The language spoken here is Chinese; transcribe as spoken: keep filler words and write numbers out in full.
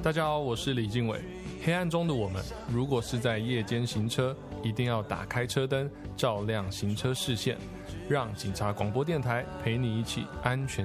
大家好，我是李敬伟。黑暗中的我们，如果是在夜间行车，一定要打开车灯，照亮行车视线，让警察广播电台陪你一起安全